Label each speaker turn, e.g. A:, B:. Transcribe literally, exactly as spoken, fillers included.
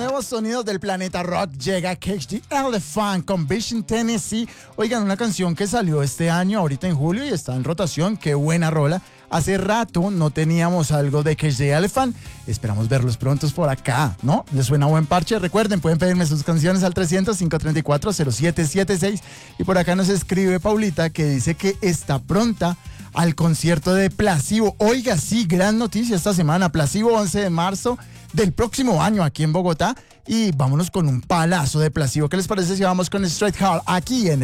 A: nuevos sonidos del planeta rock llega Cage the Elephant con Vision Tennessee. Oigan, una canción que salió este año, ahorita en julio, y está en rotación. Qué buena rola. Hace rato no teníamos algo de Cage the Elephant. Esperamos verlos prontos por acá, ¿no? ¿Les suena buen parche? Recuerden, pueden pedirme sus canciones al trescientos, cinco treinta y cuatro, cero siete siete seis. Y por acá nos escribe Paulita que dice que está pronta al concierto de Placebo. Oiga, sí, gran noticia esta semana. Placebo, once de marzo del próximo año aquí en Bogotá. Y vámonos con un palazo de Placebo. ¿Qué les parece si vamos con Straight Heart aquí en